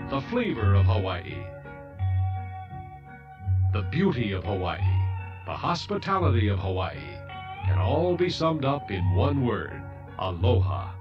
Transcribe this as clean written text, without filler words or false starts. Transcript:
the flavor of Hawaii, the beauty of Hawaii, the hospitality of Hawaii can all be summed up in one word: aloha.